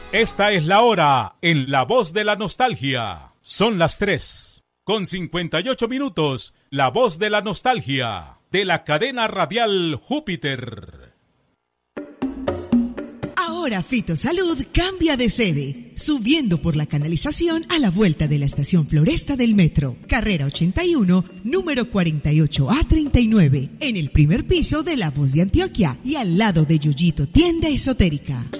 Esta es la hora en La Voz de la Nostalgia. Son las 3:58. La Voz de la Nostalgia, de la cadena radial Júpiter. Ahora Fitosalud cambia de sede, subiendo por la canalización a la vuelta de la estación Floresta del Metro, carrera 81, número 48A39, en el primer piso de La Voz de Antioquia y al lado de Yuyito Tienda Esotérica.